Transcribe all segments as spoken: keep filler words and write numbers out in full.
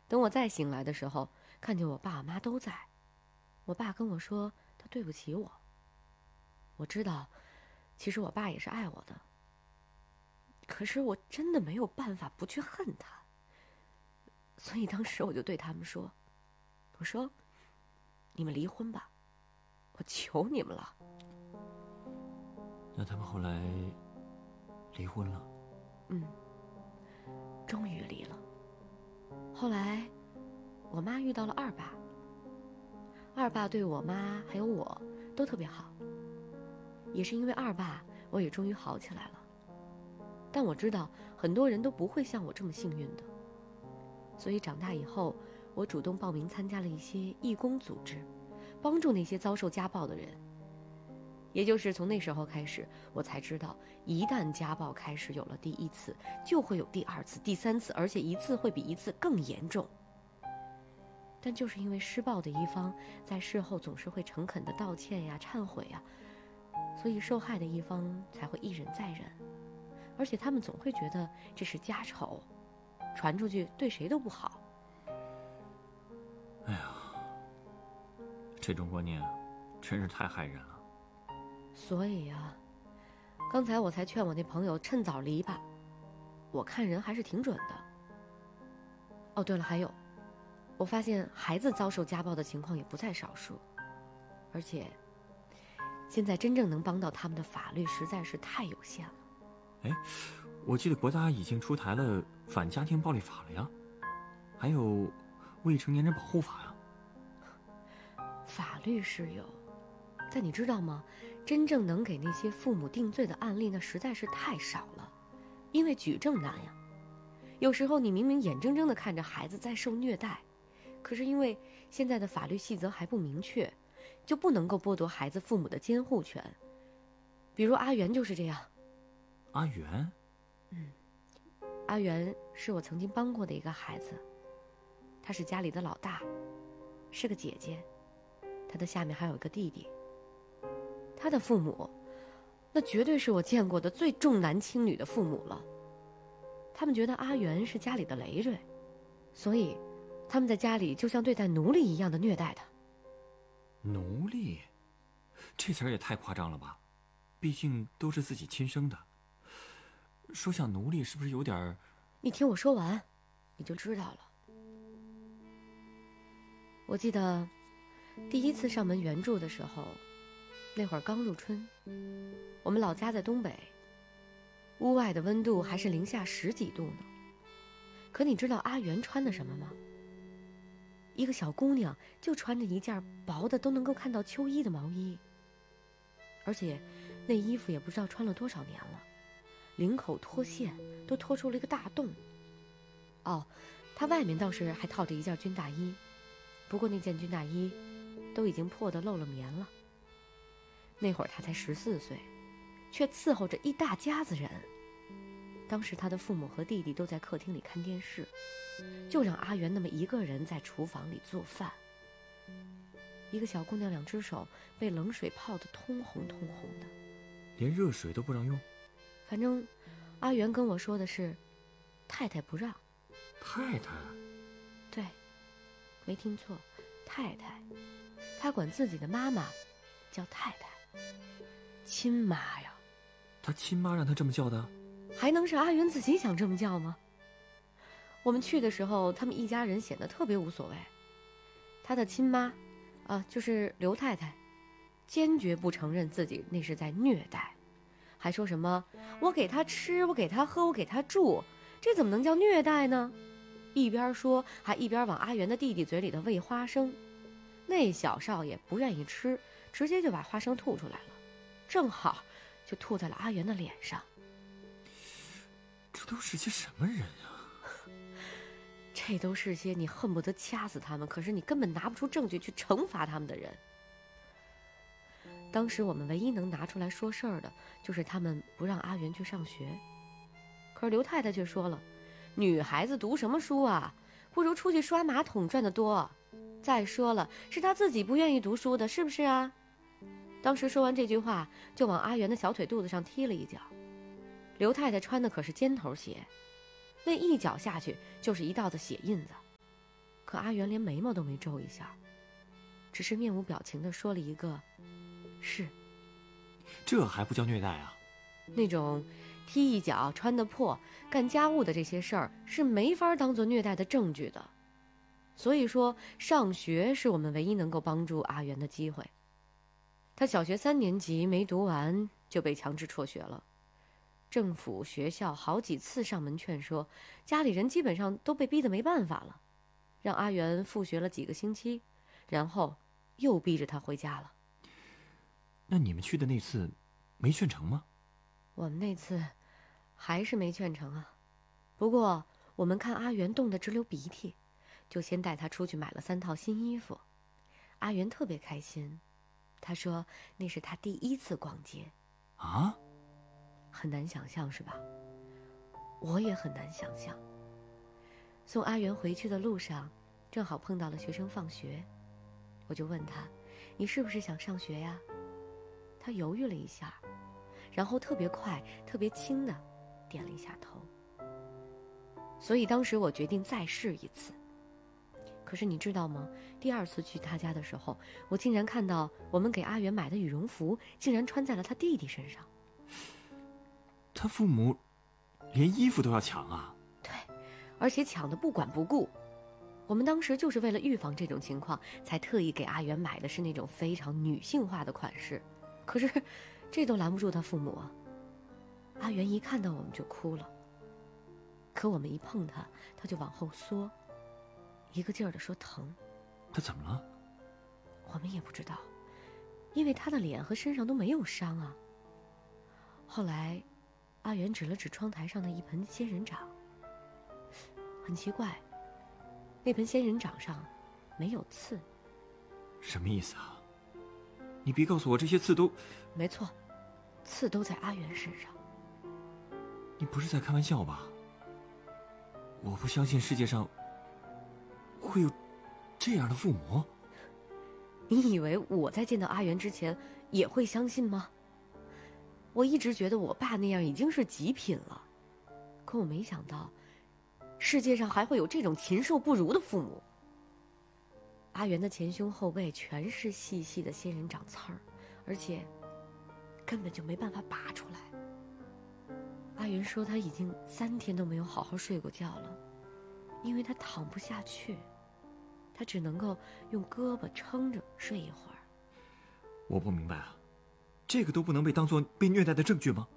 等我再醒来的时候，看见我爸妈都在。我爸跟我说他对不起我。我知道，其实我爸也是爱我的。可是我真的没有办法不去恨他。所以当时我就对他们说，我说，你们离婚吧，我求你们了。 那他们后来离婚了？ 嗯，终于离了。后来我妈遇到了二爸，二爸对我妈还有我都特别好。也是因为二爸，我也终于好起来了。但我知道很多人都不会像我这么幸运的。所以长大以后，我主动报名参加了一些义工组织，帮助那些遭受家暴的人。也就是从那时候开始，我才知道，一旦家暴开始有了第一次，就会有第二次、第三次，而且一次会比一次更严重。但就是因为施暴的一方在事后总是会诚恳的道歉呀、忏悔呀，所以受害的一方才会一忍再忍，而且他们总会觉得这是家丑，传出去对谁都不好。 哎呀，这种观念真是太害人了。 所以啊，刚才我才劝我那朋友趁早离吧，我看人还是挺准的。哦，对了，还有，我发现孩子遭受家暴的情况也不在少数，而且现在真正能帮到他们的法律实在是太有限了。 哎，我记得国家已经出台了反家庭暴力法了呀，还有未成年人保护法呀。 法律是有，但你知道吗？真正能给那些父母定罪的案例那实在是太少了，因为举证难呀。有时候你明明眼睁睁地看着孩子在受虐待，可是因为现在的法律细则还不明确，就不能够剥夺孩子父母的监护权。比如阿元就是这样。 阿元？ 嗯，阿元是我曾经帮过的一个孩子，他是家里的老大，是个姐姐，他的下面还有一个弟弟。他的父母，那绝对是我见过的最重男轻女的父母了。他们觉得阿元是家里的累赘，所以他们在家里就像对待奴隶一样的虐待他。 奴隶？这词儿也太夸张了吧，毕竟都是自己亲生的。说像奴隶是不是有点儿…… 你听我说完，你就知道了。我记得第一次上门援助的时候，那会儿刚入春，我们老家在东北，屋外的温度还是零下十几度呢。可你知道阿元穿的什么吗？一个小姑娘就穿着一件薄的都能够看到秋衣的毛衣，而且那衣服也不知道穿了多少年了，领口脱线，都脱出了一个大洞。哦，她外面倒是还套着一件军大衣，不过那件军大衣都已经破得漏了棉了。那会儿她才十四岁，却伺候着一大家子人。当时她的父母和弟弟都在客厅里看电视，就让阿元那么一个人在厨房里做饭。一个小姑娘两只手被冷水泡得通红通红的， 连热水都不让用。 反正阿元跟我说的是太太不让。 太太？ 对，没听错，太太。她管自己的妈妈叫太太，亲妈呀。 他亲妈让他这么叫的？ 还能是阿元自己想这么叫吗？我们去的时候，他们一家人显得特别无所谓。他的亲妈啊，就是刘太太，坚决不承认自己那是在虐待，还说什么我给他吃，我给他喝，我给他住，这怎么能叫虐待呢？一边说还一边往阿元的弟弟嘴里头喂花生。那小少爷不愿意吃，直接就把花生吐出来了，正好就吐在了阿元的脸上。 这都是些什么人啊？ 这都是些你恨不得掐死他们，可是你根本拿不出证据去惩罚他们的人。当时我们唯一能拿出来说事儿的，就是他们不让阿元去上学。可是刘太太却说了，女孩子读什么书啊，不如出去刷马桶赚得多。再说了，是她自己不愿意读书的，是不是啊？当时说完这句话，就往阿元的小腿肚子上踢了一脚。刘太太穿的可是尖头鞋，那一脚下去就是一道子血印子。 可阿元连眉毛都没皱一下，只是面无表情地说了一个“是”。 这还不叫虐待啊？ 那种踢一脚、穿得破、干家务的这些事儿是没法当做虐待的证据的。所以说，上学是我们唯一能够帮助阿元的机会。他小学三年级没读完就被强制辍学了，政府学校好几次上门劝说，家里人基本上都被逼得没办法了，让阿元复学了几个星期，然后又逼着他回家了。 那你们去的那次没劝成吗？ 我们那次还是没劝成啊。不过我们看阿元冻得直流鼻涕，就先带他出去买了三套新衣服。阿元特别开心，他说那是他第一次逛街。 啊？ 很难想象是吧？我也很难想象。送阿元回去的路上，正好碰到了学生放学，我就问他：“你是不是想上学呀？”他犹豫了一下，然后特别快、特别轻的点了一下头。所以当时我决定再试一次。可是你知道吗？第二次去他家的时候，我竟然看到我们给阿元买的羽绒服竟然穿在了他弟弟身上。 他父母连衣服都要抢啊？ 对，而且抢得不管不顾。我们当时就是为了预防这种情况，才特意给阿元买的是那种非常女性化的款式。可是这都拦不住他父母啊。阿元一看到我们就哭了，可我们一碰他，他就往后缩，一个劲儿地说疼。 他怎么了？ 我们也不知道，因为他的脸和身上都没有伤啊。后来阿元指了指窗台上的一盆仙人掌，很奇怪，那盆仙人掌上没有刺。 什么意思啊？你别告诉我这些刺都…… 没错，刺都在阿元身上。 你不是在开玩笑吧？我不相信世界上会有这样的父母。 你以为我在见到阿元之前也会相信吗？我一直觉得我爸那样已经是极品了，可我没想到世界上还会有这种禽兽不如的父母。阿元的前胸后背全是细细的仙人掌刺儿，而且根本就没办法拔出来。阿元说他已经三天都没有好好睡过觉了，因为他躺不下去，他只能够用胳膊撑着睡一会儿。 我不明白啊，这个都不能被当作被虐待的证据吗？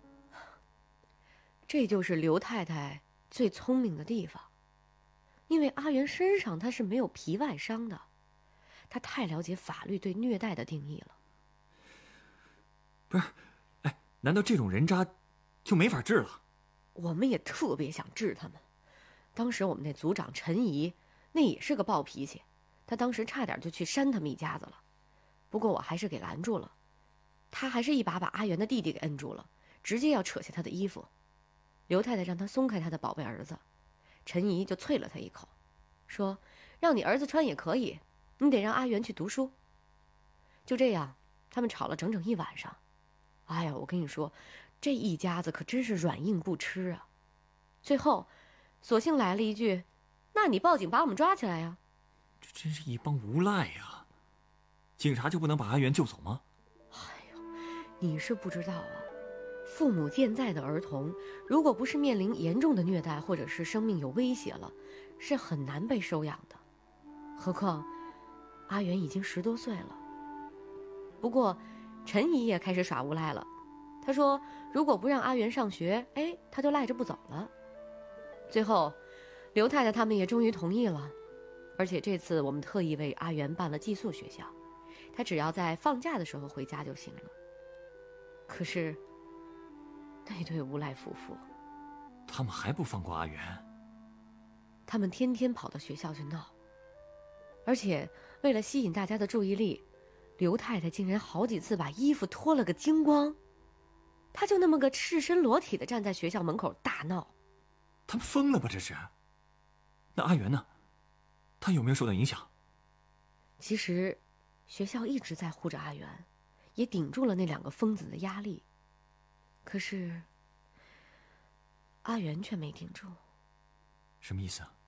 这就是刘太太最聪明的地方，因为阿元身上他是没有皮外伤的，他太了解法律对虐待的定义了。 不是，哎，难道这种人渣就没法治了？ 我们也特别想治他们。当时我们那组长陈怡，那也是个暴脾气，他当时差点就去扇他们一家子了，不过我还是给拦住了。他还是一把把阿元的弟弟给摁住了，直接要扯下他的衣服。刘太太让他松开他的宝贝儿子，陈怡就啐了他一口，说让你儿子穿也可以，你得让阿元去读书。就这样他们吵了整整一晚上。哎呀，我跟你说，这一家子可真是软硬不吃啊。最后索性来了一句，那你报警把我们抓起来呀。 这真是一帮无赖呀！警察就不能把阿元救走吗？ 哎呦，你是不知道啊，父母健在的儿童，如果不是面临严重的虐待或者是生命有威胁了，是很难被收养的。何况阿元已经十多岁了。不过陈姨也开始耍无赖了，她说如果不让阿元上学，哎，她就赖着不走了。最后刘太太他们也终于同意了，而且这次我们特意为阿元办了寄宿学校，他只要在放假的时候回家就行了。可是那对无赖夫妇， 他们还不放过阿元？ 他们天天跑到学校去闹，而且为了吸引大家的注意力，刘太太竟然好几次把衣服脱了个精光，她就那么个赤身裸体的站在学校门口大闹。 他们疯了吧这是？那阿元呢？他有没有受到影响？ 其实学校一直在护着阿元，也顶住了那两个疯子的压力，可是阿元却没顶住。 什么意思啊？